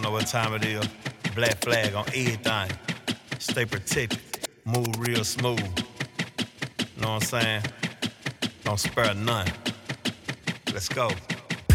Know what time it is. Black flag on everything. Stay protected. Move real smooth. Know what I'm saying? Don't spare none. Let's go.